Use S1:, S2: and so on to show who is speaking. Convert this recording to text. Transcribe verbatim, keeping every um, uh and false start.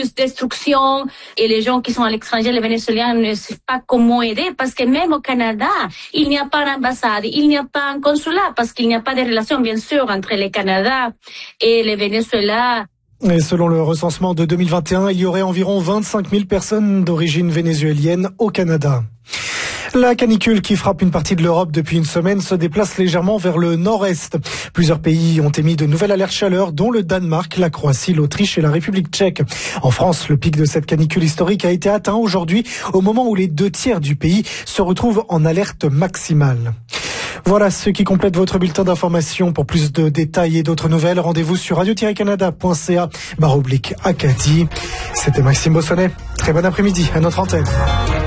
S1: plus destruction et les gens qui sont à l'étranger, les Vénézuéliens, ne savent pas comment aider parce que même au Canada, il n'y a pas d'ambassade, il n'y a pas un consulat parce qu'il n'y a pas de relation, bien sûr, entre le Canada et le Venezuela.
S2: Et selon le recensement de deux mille vingt et un, il y aurait environ vingt-cinq mille personnes d'origine vénézuélienne au Canada. La canicule qui frappe une partie de l'Europe depuis une semaine se déplace légèrement vers le nord-est. Plusieurs pays ont émis de nouvelles alertes chaleur, dont le Danemark, la Croatie, l'Autriche et la République tchèque. En France, le pic de cette canicule historique a été atteint aujourd'hui, au moment où les deux tiers du pays se retrouvent en alerte maximale. Voilà ce qui complète votre bulletin d'information. Pour plus de détails et d'autres nouvelles, rendez-vous sur radio tiret canada point c a barre oblique Acadie. C'était Maxime Bossonnet. Très bon après-midi à notre antenne.